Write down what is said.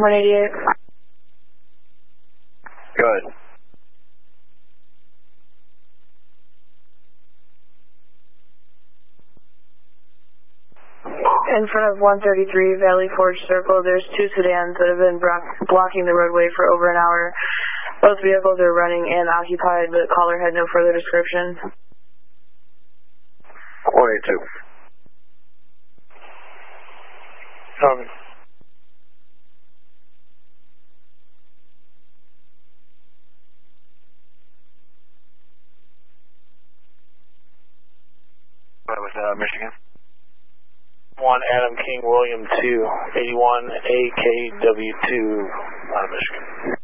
188. Go ahead. In front of 133 Valley Forge Circle, there's two sedans that have been blocking the roadway for over an hour. Both vehicles are running and occupied, but caller had no further description. 182. Copy. What was Michigan? 1 Adam King William 2, 81 AKW2 out of Michigan.